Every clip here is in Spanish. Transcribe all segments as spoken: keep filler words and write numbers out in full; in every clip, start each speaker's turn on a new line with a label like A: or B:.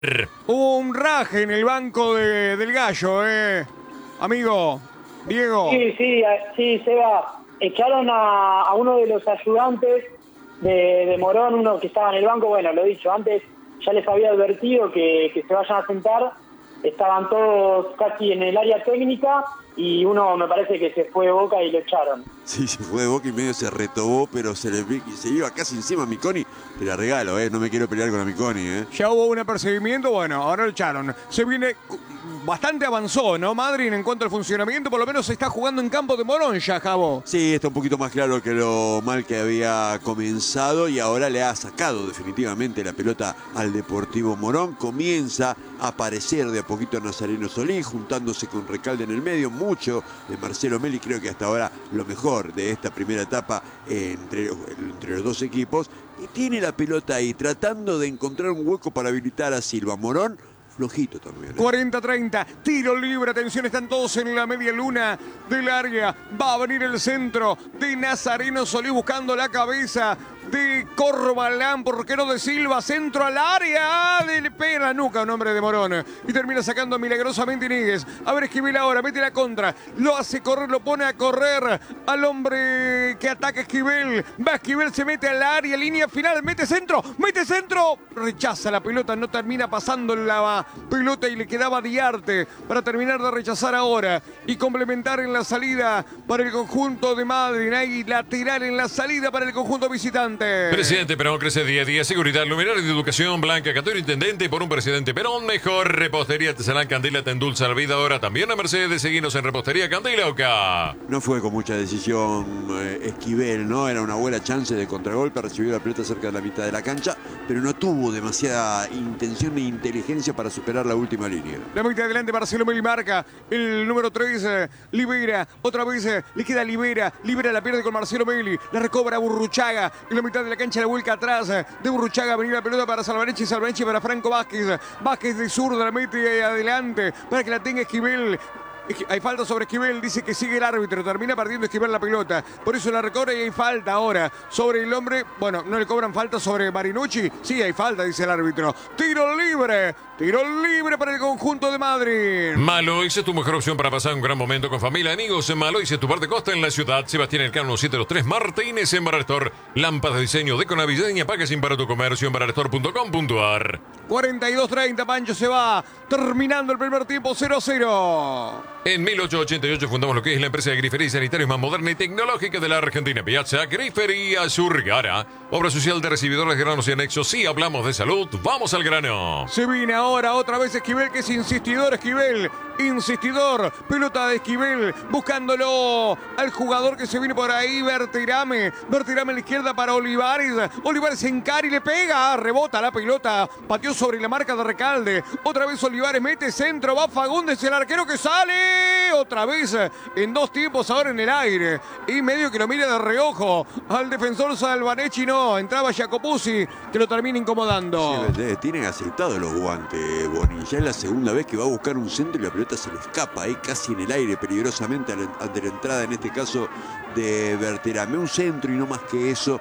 A: Hubo un raje en el banco de, del Gallo, eh. Amigo, Diego.
B: Sí, sí, sí, Seba. Echaron a, a uno de los ayudantes de, de Morón, uno que estaba en el banco. Bueno, lo dicho, antes ya les había advertido que, que se vayan a sentar. Estaban todos casi en el área técnica y uno me parece que se fue de Boca y lo echaron.
C: Sí, se fue de Boca y medio se retobó, pero se le se iba casi encima a Miconi. Te la regalo, eh, no me quiero pelear con la Miconi, eh.
A: Ya hubo un apercibimiento, bueno, ahora lo echaron. Se viene, bastante avanzó, ¿no, Madryn, en cuanto al funcionamiento? Por lo menos se está jugando en campo de Morón ya, Javo.
C: Sí, está un poquito más claro que lo mal que había comenzado y ahora le ha sacado definitivamente la pelota al Deportivo Morón. Comienza a aparecer de a poquito Nazareno Solís, juntándose con Recalde en el medio, mucho de Marcelo Meli, creo que hasta ahora lo mejor de esta primera etapa entre, entre los dos equipos. Y tiene la pelota ahí, tratando de encontrar un hueco para habilitar a Silva. Morón, flojito también, ¿eh?
A: cuarenta treinta, tiro libre, atención, están todos en la media luna del área. Va a venir el centro de Nazareno Solís buscando la cabeza de Corbalán, porquero de Silva, centro al área, le pega en la nuca un hombre de Morón y termina sacando milagrosamente Iníguez. A ver, Esquivel ahora, mete la contra, lo hace correr, lo pone a correr al hombre que ataca Esquivel. Va Esquivel, se mete al área, línea final, mete centro, mete centro, rechaza la pelota, no termina pasando la pelota y le quedaba Diarte para terminar de rechazar ahora y complementar en la salida para el conjunto de Madryn. Hay lateral en la salida para el conjunto visitante.
D: Presidente Perón crece día a día. Seguridad, luminaria de educación, Blanca Catero, intendente por un presidente Perón. Mejor repostería artesanal Candela te endulza la vida. Ahora también a Mercedes. Seguimos en repostería Candela Oca.
C: No fue con mucha decisión eh, Esquivel, ¿no? Era una buena chance de contragolpe. Recibió la pelota cerca de la mitad de la cancha, pero no tuvo demasiada intención ni inteligencia para superar la última línea.
A: La mitad adelante, Marcelo Meli marca el número tres, eh, Libera. Otra vez eh, le queda Libera. Libera la pierde con Marcelo Meli. La recobra Burruchaga. En la mitad de la cancha la vuelca atrás de Burruchaga. Venir la pelota para Salvaneche y Salvaneche para Franco Vázquez. Vázquez de zurdo la mete adelante para que la tenga Esquivel. Hay falta sobre Esquivel, dice que sigue el árbitro, termina perdiendo Esquivel la pelota, por eso la recobra y hay falta ahora sobre el hombre. Bueno, no le cobran falta sobre Marinucci, sí hay falta, dice el árbitro. Tiro libre, tiro libre para el conjunto de Madryn.
D: Malois es tu mejor opción para pasar un gran momento con familia, amigos. Malois es tu parte costa en la ciudad. Sebastián Elcano setecientos tres Martínez en Barrestor. Lámparas de diseño deco navideña, packaging para tu comercio en barrestor punto com punto ar.
A: cuarenta y dos treinta, Pancho se va terminando el primer tiempo, cero a cero.
D: En mil ochocientos ochenta y ocho fundamos lo que es la empresa de grifería y sanitarios más moderna y tecnológica de la Argentina. Piazza Grifería Surgara. Obra social de recibidores de granos y anexos. Si hablamos de salud, vamos al grano.
A: Se viene ahora otra vez Esquivel, que es insistidor. Esquivel, insistidor. Pelota de Esquivel, buscándolo al jugador que se viene por ahí. Bertirame. Bertirame a la izquierda para Olivares. Olivares encara y le pega. Rebota la pelota. Pateó sobre la marca de Recalde. Otra vez Olivares mete centro. Va Fagundes, el arquero que sale. Otra vez en dos tiempos ahora en el aire. Y medio que lo mira de reojo al defensor Salvanechi. No, entraba Jacopuzzi, que lo termina incomodando.
C: Sí, tienen aceitados los guantes, Boni. Ya es la segunda vez que va a buscar un centro y la pelota se le escapa ahí casi en el aire, peligrosamente ante la entrada, en este caso de Berterame. Un centro y no más que eso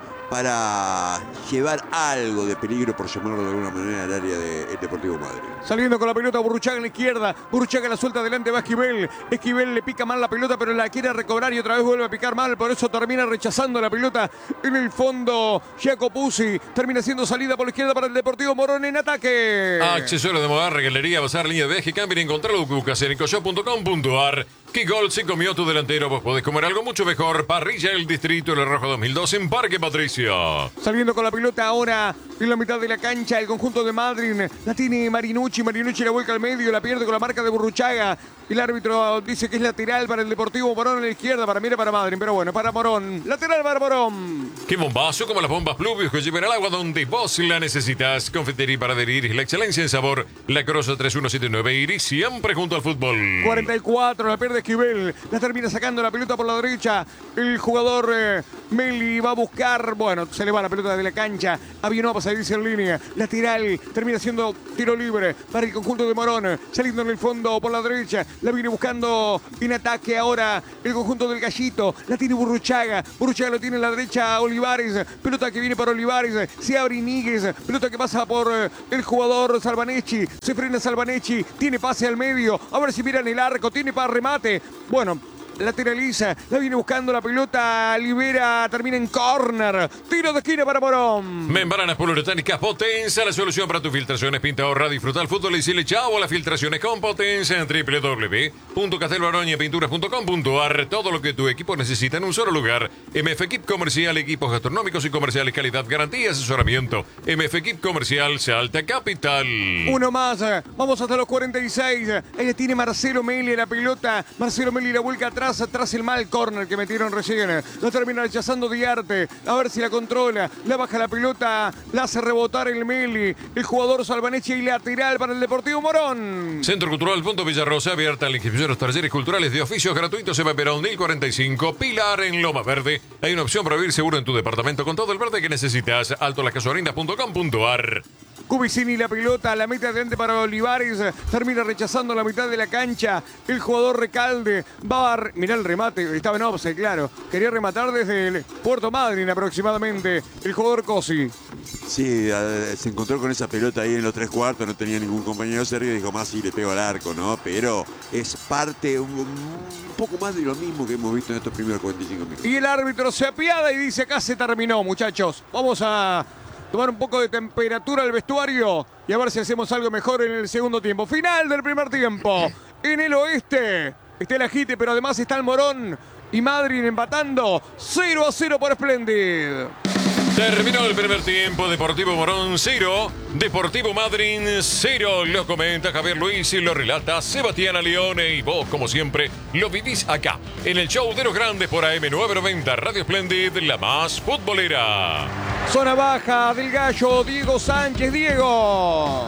C: para llevar algo de peligro, por llamarlo de alguna manera, al área del Deportivo Madryn.
A: Saliendo con la pelota Burruchaga en la izquierda. Burruchaga la suelta adelante, va Esquivel. Esquivel le pica mal la pelota, pero la quiere recobrar y otra vez vuelve a picar mal. Por eso termina rechazando la pelota en el fondo. Jacopuzzi termina siendo salida por la izquierda para el Deportivo Morón en ataque.
D: Accesorios de moda, regalería, bazar, línea de viaje, cambio, encontrarlo en ecoshop punto com punto ar. ¿Qué gol se comió tu delantero? Vos podés comer algo mucho mejor. Parrilla El Distrito, El Rojo dos mil dos en Parque Patricio.
A: Saliendo con la pelota ahora en la mitad de la cancha el conjunto de Madryn. La tiene Marinucci. Marinucci la vuelca al medio. La pierde con la marca de Burruchaga. El árbitro dice que es lateral para el Deportivo Morón en la izquierda. Para mí era para Madryn, pero bueno, para Morón. Lateral para Morón.
D: Qué bombazo, como las bombas Pluvius que llevan al agua donde vos la necesitas. Confitería para adherir, la excelencia en sabor. La Crosa tres uno siete nueve Iris, siempre junto al fútbol.
A: cuarenta y cuatro, la pierde Esquivel. La termina sacando la pelota por la derecha. El jugador eh, Meli va a buscar. Bueno, se le va la pelota de la cancha. Avionó a pasar se dice en línea. Lateral, termina siendo tiro libre para el conjunto de Morón. Saliendo en el fondo por la derecha. La viene buscando en ataque ahora el conjunto del Gallito. La tiene Burruchaga. Burruchaga lo tiene en la derecha Olivares. Pelota que viene para Olivares. Se abre Iníguez. Pelota que pasa por el jugador Salvanecci. Se frena Salvanecci. Tiene pase al medio. A ver si miran el arco. Tiene para remate. Bueno, lateraliza, la viene buscando la pelota, libera, termina en córner, tiro de esquina para Morón.
D: Membranas poliuretánicas Potenza, la solución para tus filtraciones. Pinta, ahorra, disfruta el fútbol y decirle chao a las filtraciones con Potenza en doble u doble u doble u punto castelbaroña pinturas punto com punto a r. Todo lo que tu equipo necesita en un solo lugar. M F Equip Comercial, equipos gastronómicos y comerciales, calidad, garantía, asesoramiento. M F Equip Comercial, Salta Capital.
A: Uno más, vamos hasta los cuarenta y seis. Ahí tiene Marcelo Meli la pelota. Marcelo Meli la vuelca atrás. Atrás el mal córner que metieron recién. Lo termina rechazando Diarte. A ver si la controla. La baja la pelota. La hace rebotar el Meli. El jugador Salvanecci y lateral para el Deportivo Morón.
D: Centro Cultural Punto Villarrosa. Abierta la inscripción a los talleres culturales de oficios gratuitos. Eva Perón mil cuarenta y cinco. Pilar en Loma Verde. Hay una opción para vivir seguro en tu departamento con todo el verde que necesitas. Alto las casuarinas punto com punto a r.
A: Cubicini la pelota, la mete adentro para Olivares, termina rechazando la mitad de la cancha, el jugador Recalde, va a... Mirá el remate, estaba en offside, claro, quería rematar desde el Puerto Madryn aproximadamente, el jugador Cosi.
C: Sí, se encontró con esa pelota ahí en los tres cuartos, no tenía ningún compañero cerca y dijo, más sí, le pego al arco, ¿no? Pero es parte, un, un poco más de lo mismo que hemos visto en estos primeros cuarenta y cinco minutos.
A: Y el árbitro se apiada y dice, acá se terminó, muchachos, vamos a... tomar un poco de temperatura al vestuario y a ver si hacemos algo mejor en el segundo tiempo. Final del primer tiempo. En el oeste está el agite, pero además está el Morón y Madryn empatando. cero a cero por Splendid.
D: Terminó el primer tiempo. Deportivo Morón cero, Deportivo Madryn cero. Lo comenta Javier Luis y lo relata Sebastián Leone. Y vos, como siempre, lo vivís acá, en el show de los grandes por A M novecientos noventa, Radio Splendid, la más futbolera.
A: Zona baja del Gallo, Diego Sánchez. Diego.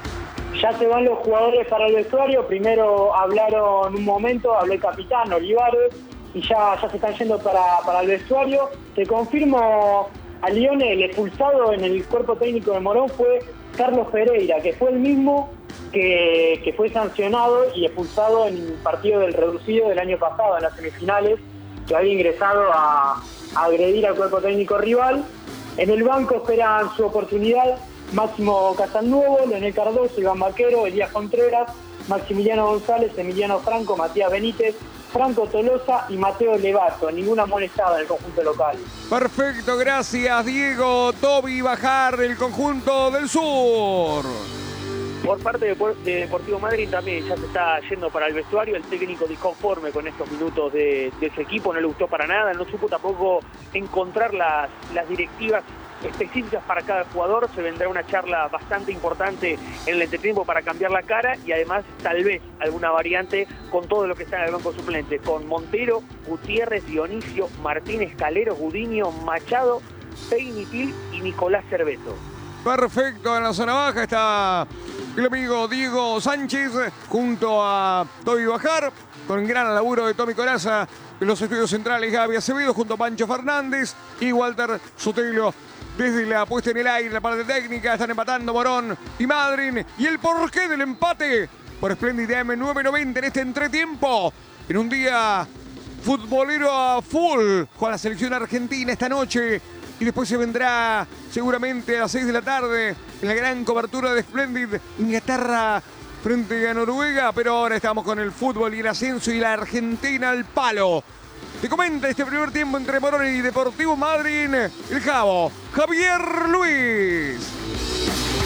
B: Ya se van los jugadores para el vestuario. Primero hablaron un momento, habló el capitán Olivares y ya, ya se están yendo para, para el vestuario. Te confirmo, a Leone, el expulsado en el cuerpo técnico de Morón fue Carlos Pereira, que fue el mismo que, que fue sancionado y expulsado en el partido del reducido del año pasado, en las semifinales, que había ingresado a, a agredir al cuerpo técnico rival. En el banco esperan su oportunidad Máximo Casanuevo, Leonel Cardoso, Iván Vaquero, Elías Contreras, Maximiliano González, Emiliano Franco, Matías Benítez, Franco Tolosa y Mateo Levato. Ninguna amonestada en el conjunto local.
A: Perfecto, gracias Diego. Toby Bajar, el conjunto del sur.
E: Por parte de, de Deportivo Madryn también ya se está yendo para el vestuario. El técnico disconforme con estos minutos de, de su equipo, no le gustó para nada, no supo tampoco encontrar las, las directivas específicas para cada jugador. Se vendrá una charla bastante importante en el entretiempo para cambiar la cara y además tal vez alguna variante con todo lo que está en el banco suplente, con Montero, Gutiérrez, Dionisio, Martínez, Calero, Gudiño, Machado, Peinitil y Nicolás Cerveto.
A: Perfecto, en la zona baja está el amigo Diego Sánchez junto a Toby Bajar, con gran laburo de Tommy Coraza en los estudios centrales, Gaby Acevedo junto a Pancho Fernández y Walter Sotelo. Desde la puesta en el aire, la parte técnica, están empatando Morón y Madryn. Y el porqué del empate por Splendid A M novecientos noventa en este entretiempo. En un día futbolero a full con la selección argentina esta noche. Y después se vendrá seguramente a las seis de la tarde en la gran cobertura de Splendid Inglaterra frente a Noruega. Pero ahora estamos con el fútbol y el ascenso y la Argentina al palo. Te comenta este primer tiempo entre Morón y Deportivo Madryn, el Javo, Javier Luis.